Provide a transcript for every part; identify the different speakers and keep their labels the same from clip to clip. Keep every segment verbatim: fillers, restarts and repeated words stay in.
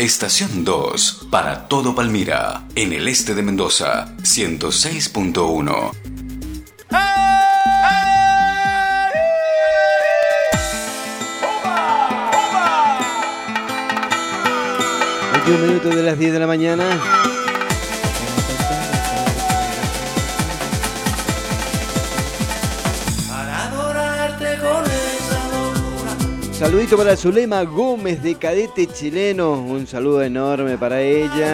Speaker 1: Estación dos, para todo Palmira, en el este de Mendoza, ciento seis punto uno.
Speaker 2: veintiún minutos de las diez de la mañana. Saludito para Zulema Gómez de Cadete Chileno. Un saludo enorme para ella.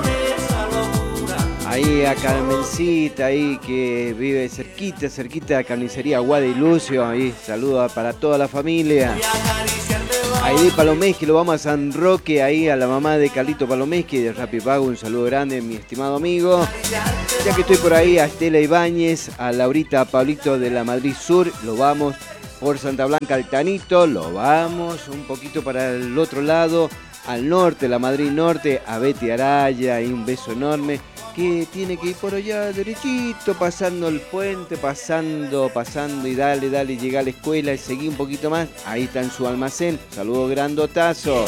Speaker 2: Ahí a Carmencita, ahí que vive cerquita, cerquita de Carnicería Guada y Lucio. Ahí saludo para toda la familia. Ahí de Palomesqui, lo vamos a San Roque, ahí a la mamá de Carlito Palomesqui de Rapipago. Un saludo grande, mi estimado amigo. Ya que estoy por ahí, a Estela Ibáñez, a Laurita Pablito de la Madrid Sur, lo vamos. Por Santa Blanca Altanito, lo vamos un poquito para el otro lado, al norte, la Madrid Norte, a Betty Araya, y un beso enorme, que tiene que ir por allá derechito, pasando el puente, pasando, pasando y dale, dale, llega a la escuela y seguí un poquito más, ahí está en su almacén, saludo grandotazo.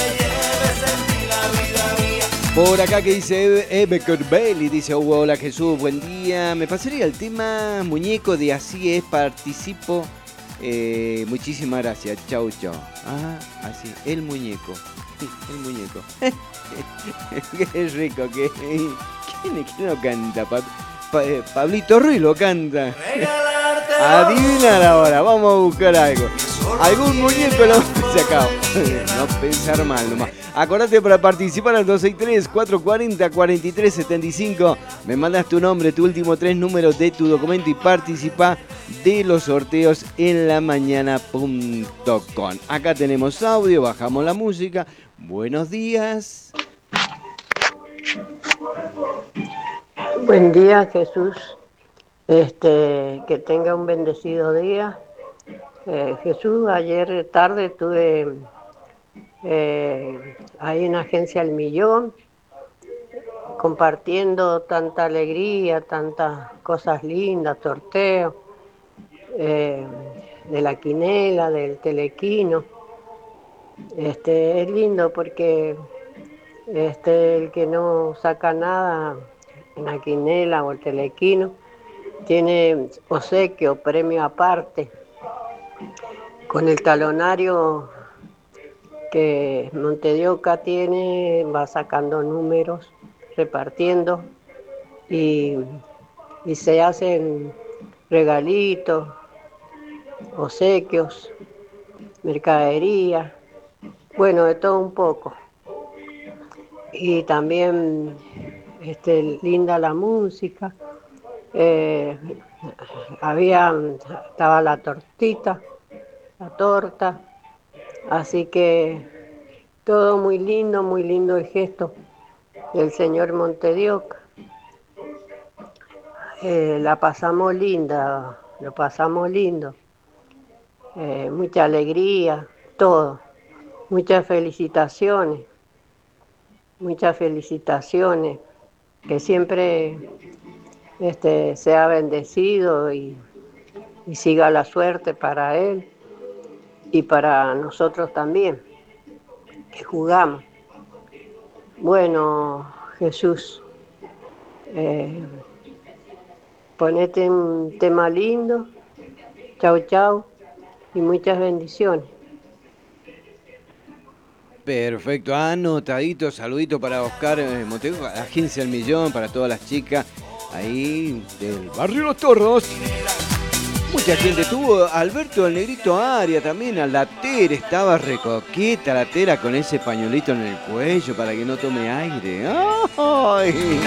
Speaker 2: Por acá que dice Eve Corbelli, dice oh, hola Jesús, buen día, me pasaría el tema muñeco de Así es, participo. Eh, muchísimas gracias, chau chau. Ah, así, el muñeco. El muñeco. Qué rico que. ¿Quién es que lo canta? Pa, pa, Pablito Ruiz lo canta. Adivinar ahora, vamos a buscar algo. Algún muñeco lo se acabó. No pensar mal nomás. Acordate para participar al dos seis tres, cuatro cuatro cero, cuatro tres siete cinco. Me mandas tu nombre, tu último tres números de tu documento y participa de los sorteos en la mañana punto com. Acá tenemos audio, bajamos la música. Buenos días.
Speaker 3: Buen día, Jesús. Este, que tenga un bendecido día. Eh, Jesús, ayer tarde estuve eh, ahí en Agencia El Millón, compartiendo tanta alegría, tantas cosas lindas, sorteos, eh, de la quinela, del telequino. Este, es lindo porque este, el que no saca nada en la quinela o el telequino tiene obsequio, premio aparte, con el talonario que Montedioca tiene, va sacando números, repartiendo y, y se hacen regalitos, obsequios, mercadería, bueno, de todo un poco. Y también este, linda la música, eh, había, estaba la tortita, la torta, así que todo muy lindo, muy lindo el gesto del señor Montedioca. Eh, la pasamos linda, lo pasamos lindo, eh, mucha alegría, todo, muchas felicitaciones, muchas felicitaciones, que siempre este, sea bendecido y, y siga la suerte para él y para nosotros también, que jugamos. Bueno, Jesús, eh, ponete un tema lindo, chau chau y muchas bendiciones.
Speaker 2: Perfecto, anotadito, saludito para Oscar eh, Montego, Agencia El Millón, para todas las chicas ahí del barrio Los Torros. Mucha gente tuvo, Alberto el Negrito Aria también, a la Tere, estaba recoqueta la Tera con ese pañuelito en el cuello para que no tome aire. ¡Ay!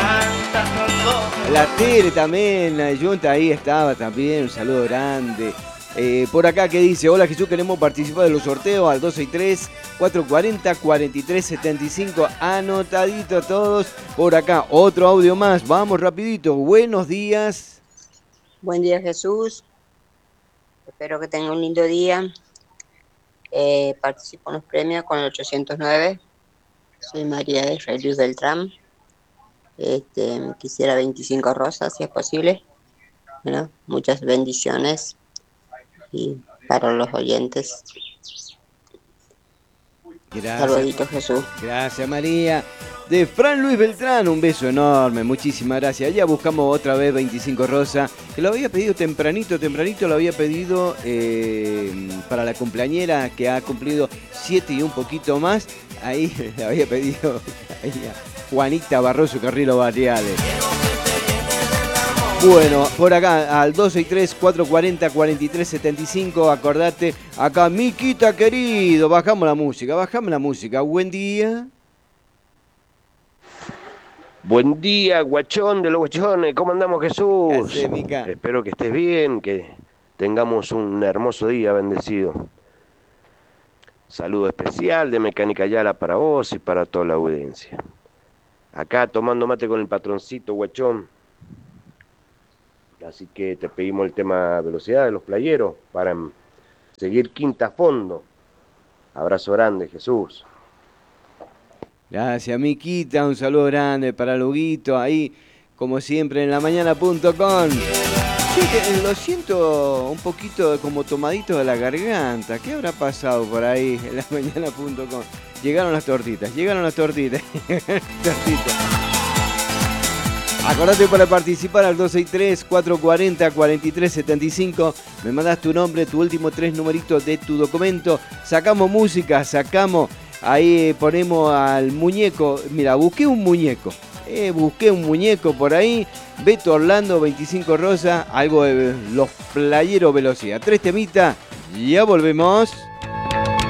Speaker 2: La Tere también, la Junta ahí estaba también, un saludo grande. Eh, por acá que dice, hola Jesús, queremos participar de los sorteos al dos seis tres, cuatro cuatro cero, cuatro tres siete cinco, anotadito todos. Por acá, otro audio más, vamos rapidito, buenos días.
Speaker 4: Buen día Jesús, espero que tenga un lindo día. Eh, participo en los premios con el ochocientos nueve, soy María de Israel Beltrán. Este, quisiera veinticinco rosas si es posible. Bueno, muchas bendiciones y para los oyentes.
Speaker 2: Gracias.
Speaker 4: Saluditos, Jesús.
Speaker 2: Gracias, María. De Fran Luis Beltrán, un beso enorme, muchísimas gracias. Ya buscamos otra vez veinticinco Rosa, que lo había pedido tempranito, tempranito lo había pedido eh, para la cumpleañera que ha cumplido siete y un poquito más. Ahí le había pedido ahí a Juanita Barroso Carrilo Barriales. Bueno, por acá al dos seis tres, cuatro cuatro cero, cuatro tres siete cinco, acordate, acá Miquita querido, bajamos la música, bajamos la música, buen día.
Speaker 5: Buen día, guachón de los guachones, ¿cómo andamos, Jesús?
Speaker 2: ¿Qué haces, Mica?
Speaker 5: Espero que estés bien, que tengamos un hermoso día bendecido. Saludo especial de Mecánica Yala para vos y para toda la audiencia. Acá tomando mate con el patroncito, guachón. Así que te pedimos el tema velocidad de los playeros para seguir quinta a fondo. Abrazo grande, Jesús.
Speaker 2: Gracias, Miquita, un saludo grande para Luguito, ahí, como siempre, en la mañana punto com. Sí, que lo siento un poquito como tomadito de la garganta. ¿Qué habrá pasado por ahí en la mañana punto com? Llegaron las tortitas, llegaron las tortitas. tortitas. Acordate para participar al dos seis tres, cuatro cuatro cero, cuatro tres siete cinco. Me mandas tu nombre, tu último tres numeritos de tu documento. Sacamos música, sacamos... Ahí ponemos al muñeco. Mira, busqué un muñeco. Eh, busqué un muñeco por ahí. Beto Orlando, veinticinco Rosa. Algo de los playeros velocidad. Tres temitas. Ya volvemos.